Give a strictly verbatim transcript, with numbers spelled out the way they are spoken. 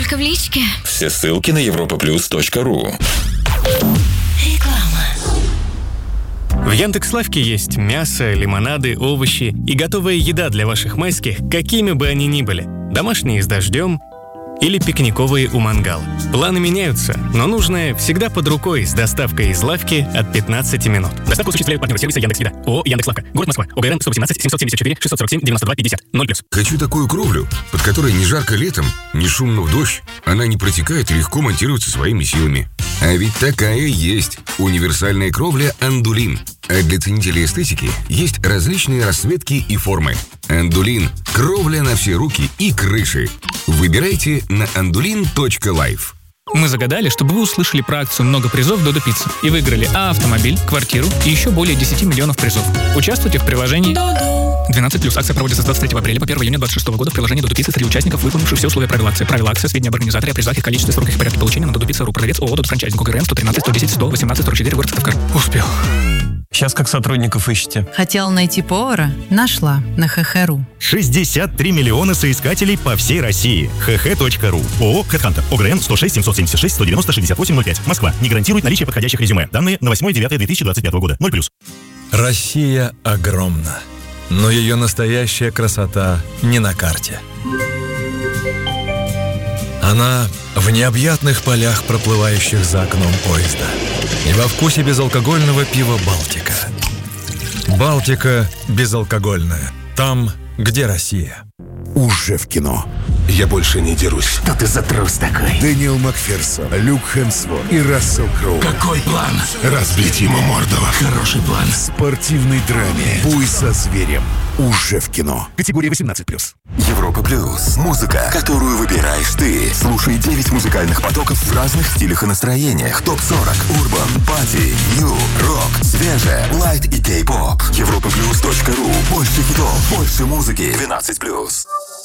Только в личке. Все ссылки на европа плюс точка ру. Реклама. В Яндекс.Лавке есть мясо, лимонады, овощи и готовая еда для ваших майских, какими бы они ни были. Домашние с дождем или пикниковые у мангала. Планы меняются, но нужное всегда под рукой с доставкой из лавки от пятнадцати минут. Доставку осуществляют партнеры сервиса Яндекс.Еда. ООО «Яндекс.Лавка». Город Москва. ОГРН сто восемнадцать семьсот семьдесят четыре шестьсот сорок семь девяносто два пятьдесят. ноль плюс. Хочу такую кровлю, под которой не жарко летом, не шумно в дождь. Она не протекает и легко монтируется своими силами. А ведь такая есть. Универсальная кровля «Андулин». А для ценителей эстетики есть различные расцветки и формы. «Андулин» – кровля на все руки и крыши. Выбирайте на андулин точка лайф. Мы загадали, чтобы вы услышали про акцию «Много призов Додо Пицца» и выиграли А автомобиль, квартиру и еще более десяти миллионов призов. Участвуйте в приложении двенадцать плюс. Акция проводится с двадцать третьего апреля по первого июня двадцать шестого года в приложении Додо Пицца среди участников, выполнивших все условия правил акции. Правила акции, сведения об организаторе, о призах, их количестве, сроках и порядке получения на Додо Пицца.ру. Продавец ООО «Додо Франчайзинг». ОГРН сто тринадцать сто десять сто восемнадцать сорок четыре. Город Сыктывкар. Успел. Сейчас как сотрудников ищете? Хотела найти повара? Нашла на ха ха точка ру. шестьдесят три миллиона соискателей по всей России. ха ха точка ру. ООО «Хэдхантер». ОГРН сто шесть семьсот семьдесят шесть сто девяносто шестьдесят восемь ноль пять. Москва. Не гарантирует наличие подходящих резюме. Данные на восьмое девятое две тысячи двадцать пятого года. ноль плюс. Россия огромна, но ее настоящая красота не на карте. Она в необъятных полях, проплывающих за окном поезда, и во вкусе безалкогольного пива «Балтика». «Балтика» безалкогольная. Там, где Россия. Уже в кино. Я больше не дерусь. Что ты за трус такой? Дэниел Макферсон, Люк Хемсворт и Рассел Кроу. Какой план? Разбить ему морду. Хороший план. В спортивной драме «Бой со зверем». Уже в кино. Категория восемнадцать плюс. Европа плюс. Музыка, которую выбираешь ты. Слушай девять музыкальных потоков в разных стилях и настроениях. топ сорок, урбан, пати, нью, рок, свежее, лайт и кей-поп. европа плюс точка ру. Больше хитов, больше музыки. двенадцать плюс.